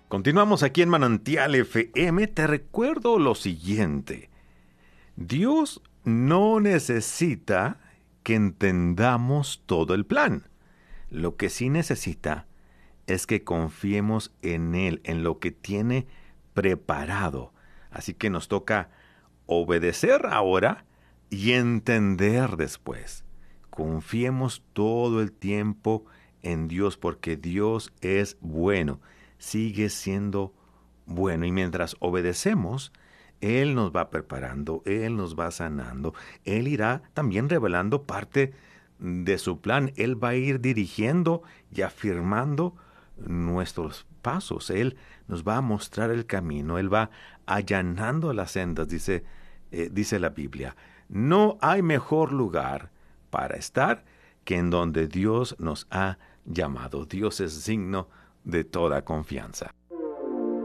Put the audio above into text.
Continuamos aquí en Manantial FM. Te recuerdo lo siguiente. Dios no necesita que entendamos todo el plan. Lo que sí necesita es que confiemos en Él, en lo que tiene preparado. Así que nos toca obedecer ahora y entender después. Confiemos todo el tiempo en Dios porque Dios es bueno, sigue siendo bueno. Y mientras obedecemos, Él nos va preparando, Él nos va sanando, Él irá también revelando parte de su plan. Él va a ir dirigiendo y afirmando nuestros pasos. Él nos va a mostrar el camino, Él va allanando las sendas, dice la Biblia. No hay mejor lugar para estar que en donde Dios nos ha llamado. Dios es digno de toda confianza.